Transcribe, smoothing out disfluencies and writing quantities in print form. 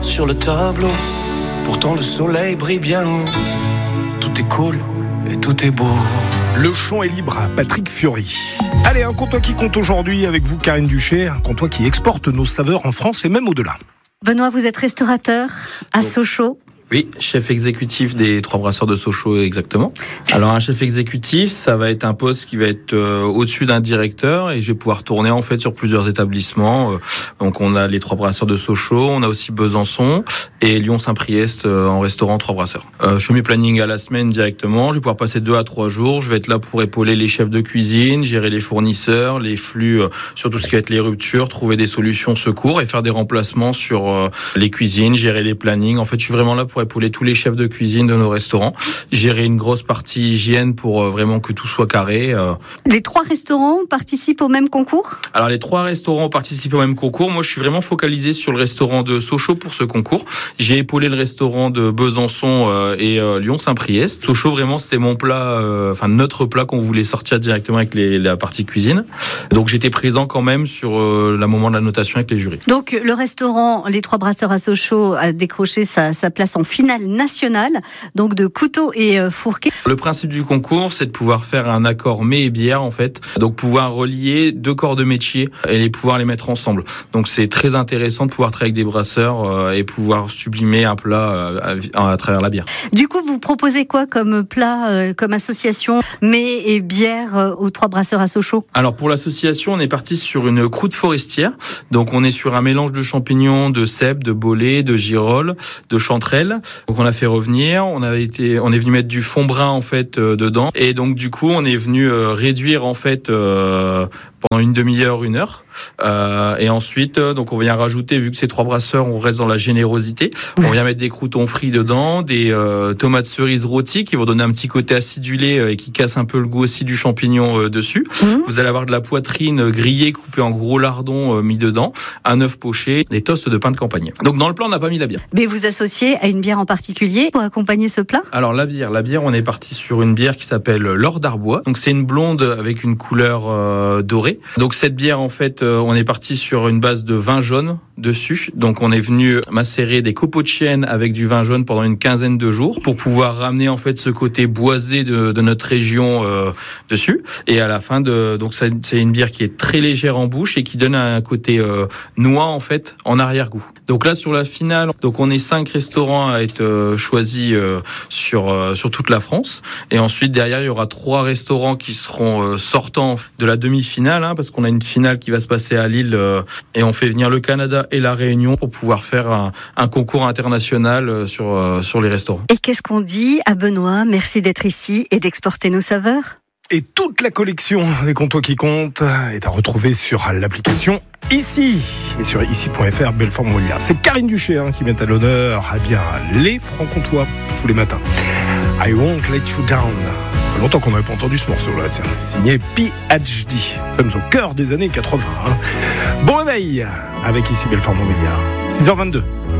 sur le tableau. Pourtant le soleil brille bien haut. Tout est cool et tout est beau. Le champ est libre, Patrick Fiori. Allez, un comptoir qui compte aujourd'hui avec vous, Karine Duché. Un comptoir qui exporte nos saveurs en France et même au-delà. Benoît, vous êtes restaurateur à Sochaux. Oui, chef exécutif des Trois Brasseurs de Sochaux, exactement. Alors un chef exécutif, ça va être un poste qui va être au-dessus d'un directeur et je vais pouvoir tourner en fait sur plusieurs établissements. Donc on a les Trois Brasseurs de Sochaux, on a aussi Besançon et Lyon-Saint-Priest en restaurant Trois Brasseurs. Je fais mes plannings à la semaine directement, je vais pouvoir passer 2 à 3 jours. Je vais être là pour épauler les chefs de cuisine, gérer les fournisseurs, les flux, sur tout ce qui va être les ruptures, trouver des solutions secours et faire des remplacements sur les cuisines, gérer les plannings. En fait, je suis vraiment là pour épauler tous les chefs de cuisine de nos restaurants, gérer une grosse partie hygiène pour vraiment que tout soit carré. Les 3 restaurants participent au même concours ? Alors les 3 restaurants participent au même concours. Moi, je suis vraiment focalisé sur le restaurant de Sochaux pour ce concours. J'ai épaulé le restaurant de Besançon et Lyon-Saint-Priest. Sochaux, vraiment, c'était mon plat, notre plat qu'on voulait sortir directement avec la partie cuisine. Donc j'étais présent quand même sur le moment de la notation avec les jurys. Donc le restaurant Les Trois Brasseurs à Sochaux a décroché sa place en finale nationale, donc de couteaux et fourquets. Le principe du concours, c'est de pouvoir faire un accord mets et bière, en fait. Donc pouvoir relier 2 corps de métier et pouvoir les mettre ensemble. Donc c'est très intéressant de pouvoir travailler avec des brasseurs et pouvoir sublimer un plat à travers la bière. Du coup, vous proposez quoi comme plat, comme association mets et bière aux Trois Brasseurs à Sochaux ? Alors pour l'association, on est parti sur une croûte forestière. Donc on est sur un mélange de champignons, de cèpes, de bolets, de girolles, de chanterelles. Donc on a fait revenir, on est venu mettre du fond brun en fait dedans et donc du coup on est venu réduire en fait pendant une demi-heure, 1 heure. Et ensuite, donc on vient rajouter, vu que c'est 3 brasseurs, on reste dans la générosité. On vient mettre des croûtons frits dedans, des tomates cerises rôties qui vont donner un petit côté acidulé et qui casse un peu le goût aussi du champignon dessus. Vous allez avoir de la poitrine grillée coupée en gros lardons mis dedans, un œuf poché, des toasts de pain de campagne. Donc dans le plat, on n'a pas mis la bière. Mais vous associez à une bière en particulier pour accompagner ce plat ? Alors la bière, on est parti sur une bière qui s'appelle l'Or d'Arbois. Donc c'est une blonde avec une couleur dorée. Donc cette bière en fait, on est parti sur une base de vin jaune dessus. Donc on est venu macérer des copeaux de chêne avec du vin jaune pendant une 15aine de jours pour pouvoir ramener en fait ce côté boisé de notre région dessus. Et à la fin donc c'est une bière qui est très légère en bouche et qui donne un côté noix en fait en arrière-goût. Donc là sur la finale, donc on est 5 restaurants à être choisis sur toute la France. Et ensuite derrière il y aura 3 restaurants qui seront sortants de la demi-finale, parce qu'on a une finale qui va se passer à Lille et on fait venir le Canada et la Réunion pour pouvoir faire un concours international sur les restaurants. Et qu'est-ce qu'on dit à Benoît ? Merci d'être ici et d'exporter nos saveurs. Et toute la collection des comptoirs qui comptent est à retrouver sur l'application Ici et sur ici.fr Belfort-Montbéliard. C'est Karine Duché qui met à l'honneur les francs-comtois tous les matins. I won't let you down. Ça fait longtemps qu'on n'avait pas entendu ce morceau-là. Tiens, signé PhD. Nous sommes au cœur des années 80. Bon réveil avec ici Belfort-Montbéliard. 6h22.